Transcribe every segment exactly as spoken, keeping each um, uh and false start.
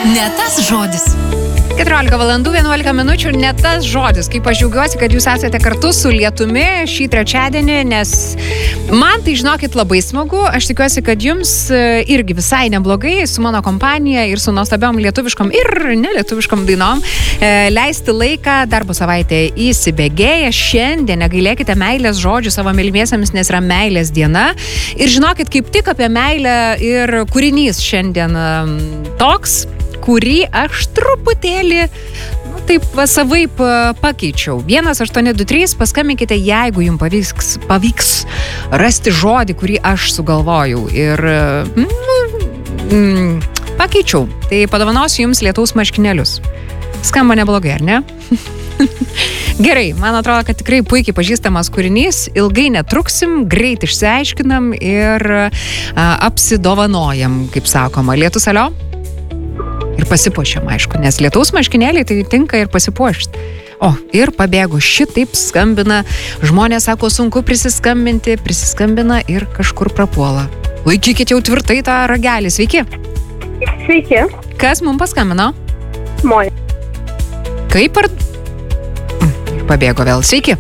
Ne tas žodis. keturiolika valandų vienuolika minučių ir ne tas žodis. Kaip aš džiaugiuosi, kad jūs esate kartu su lietumi šį trečiadienį, nes man tai, žinokit, labai smagu. Aš tikiuosi, kad jums irgi visai neblogai su mano kompanija ir su nuostabiom lietuviškom ir nelietuviškom dainom leisti laiką. Darbo savaitė įsibėgėja. Šiandien negailėkite meilės žodžių savo mylimiesiems, nes yra meilės diena. Ir žinokit, kaip tik apie meilę ir kūrinys šiandien toks, kurį aš truputėlį, nu, taip savaip pakeičiau. vienas aštuoni du trys, paskambinkite, jeigu jums pavyks, pavyks rasti žodį, kurį aš sugalvojau. Ir nu, mm, pakeičiau. Tai padovanosiu jums lietaus marškinėlius. Skamba neblogai, ar ne? Gerai, man atrodo, kad tikrai puikiai pažįstamas kūrinys. Ilgai netruksim, greit išsiaiškinam ir a, apsidovanojam, kaip sakoma. Lietus, alio? Ir pasipuošiam, aišku, nes lietaus marškinėliai tai tinka ir pasipuošti. O, ir pabėgo, šitaip skambina. Žmonės sako, sunku prisiskambinti, prisiskambina ir kažkur prapuola. Laikykit jau tvirtai tą ragelį. Sveiki. Sveiki. Kas mums paskambino? Moja. Kaip ar... Ir pabėgo vėl. Sveiki.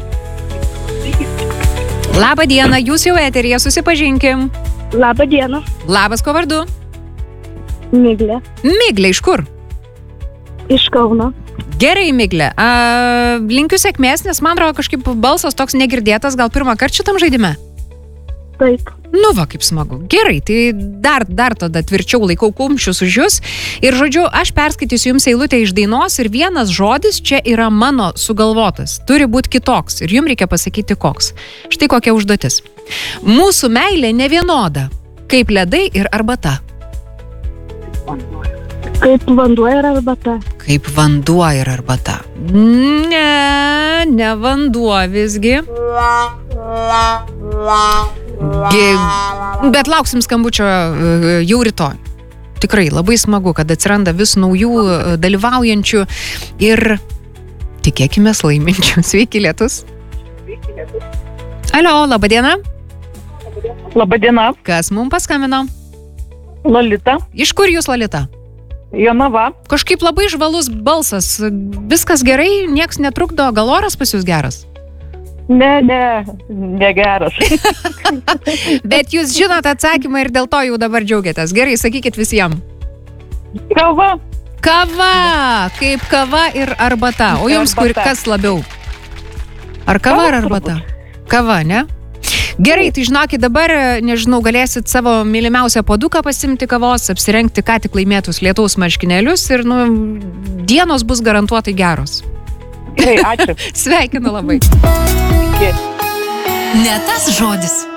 Labą dieną, jūs jau eteryje, susipažinkim. Labą dieną. Labas, ko vardu? Miglė. Miglė, iš kur? Iš Kauno. Gerai, Miglė. A, linkiu sėkmės, nes man atrodo kažkaip balsas toks negirdėtas, gal pirmą kartą šitam žaidime? Taip. Nu va, kaip smagu. Gerai, tai dar, dar tada tvirčiau laikau kumščius už jūs. Ir žodžiu, aš perskaitysiu jums eilutę iš dainos ir vienas žodis čia yra mano sugalvotas. Turi būti kitoks ir jums reikia pasakyti koks. Štai kokia užduotis. Mūsų meilė nevienoda, kaip ledai ir arbata. Kaip vanduo ir arbata. Kaip vanduo ir arbata. Ne, ne vanduo visgi. Ge... Bet lauksim skambučio jau rytoj. Tikrai labai smagu, kad atsiranda vis naujų dalyvaujančių ir tikėkimės laiminčių. Sveiki, lietus. Alio, laba diena. Labą dieną. Kas mums paskambino? Lolita. Iš kur jūs, Lolita? Jonava. Kažkaip labai žvalus balsas. Viskas gerai, nieks netrukdo, gal oras pas jūs geras? Ne, ne, negeras. Bet jūs žinot atsakymą ir dėl to jau dabar džiaugiatės. Gerai, sakykit visiems. Kava. Kava, kaip kava ir arbata. O jums kur, kas labiau? Ar kava ar arbata? Kava, ne? Gerai, tai žinokit, dabar, nežinau, galėsit savo mylimiausią puoduką pasimti kavos, apsirengti ką tik laimėtus lietaus marškinėlius ir, nu, dienos bus garantuotai geros. Gerai, ačiū. Sveikinu labai. Ne tas žodis.